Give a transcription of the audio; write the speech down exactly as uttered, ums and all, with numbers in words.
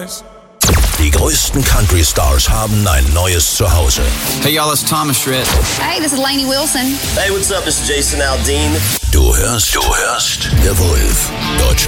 promise. Die größten Country-Stars haben ein neues Zuhause. Hey y'all, it's Thomas Schritt. Hey, this is Lainey Wilson. Hey, what's up? This is Jason Aldean. Du hörst, du hörst The Wolf. Deutsche